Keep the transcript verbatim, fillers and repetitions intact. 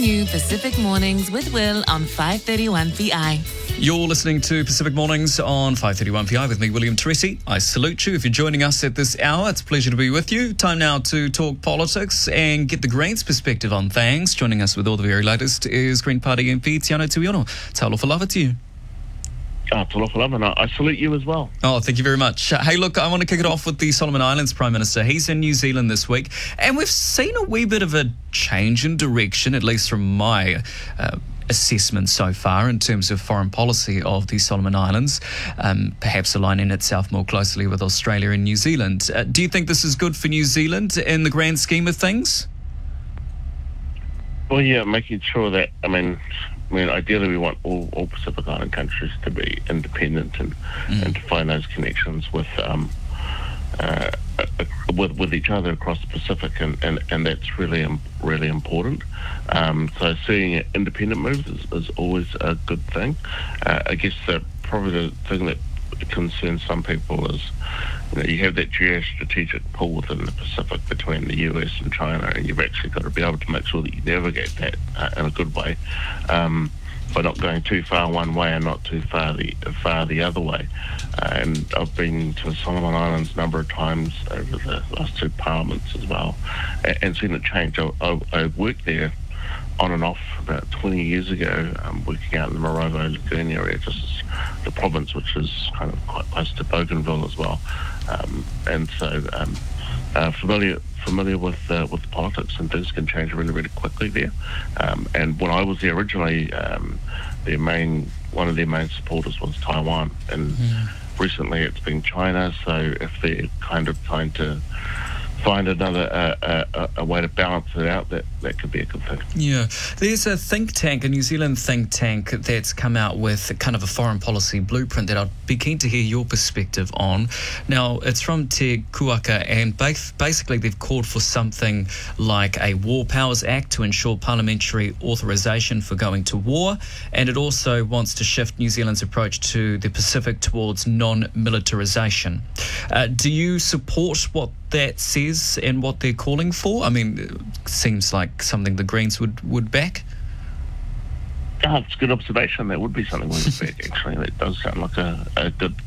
new Pacific Mornings with Will on five thirty-one P I. You're listening to Pacific Mornings on five thirty-one P I with me, William Teresi. I salute you. If you're joining us at this hour, it's a pleasure to be with you. Time now to talk politics and get the Greens' perspective on things. Joining us with all the very latest is Green Party M P Tiano Tuiono. Talofa lava to you. Oh, talofa lava, and I salute you as well. Oh, thank you very much. Uh, hey, look, I want to kick it off with the Solomon Islands Prime Minister. He's in New Zealand this week, and we've seen a wee bit of a change in direction, at least from my uh, assessment so far, in terms of foreign policy of the Solomon Islands, um, perhaps aligning itself more closely with Australia and New Zealand. Uh, do you think this is good for New Zealand in the grand scheme of things? Well, yeah, making sure that, I mean... I mean, ideally, we want all, all Pacific Island countries to be independent and, mm. and to find those connections with um, uh, with with each other across the Pacific, and, and, and that's really really important. Um, so seeing independent moves is, is always a good thing. Uh, I guess that probably the thing that concerns some people is, you know, you have that geostrategic pull within the Pacific between the U S and China, and you've actually got to be able to make sure that you navigate that uh, in a good way, um, by not going too far one way and not too far the far the other way. Uh, and I've been to the Solomon Islands a number of times over the last two parliaments as well, and, and seen it change. I, I, I worked there on and off about twenty years ago, um, working out in the Morovo Lagoon area, just as the province, which is kind of quite close to Bougainville as well. Um, and so um, uh, familiar familiar with uh, with the politics, and things can change really, really quickly there. Um, and when I was there originally, um, their main one of their main supporters was Taiwan, and mm. recently it's been China. So if they're kind of trying to find another uh, uh, a way to balance it out, that, that could be a good thing. Yeah. There's a think tank, a New Zealand think tank, that's come out with kind of a foreign policy blueprint that I'd be keen to hear your perspective on. Now, it's from Te Kuaka, and basically they've called for something like a War Powers Act to ensure parliamentary authorisation for going to war, and it also wants to shift New Zealand's approach to the Pacific towards non-militarisation. Uh, do you support what that says and what they're calling for? I mean, it seems like something the Greens would, would back. Oh, it's a good observation. That would be something we would back, actually. That does sound like a, a good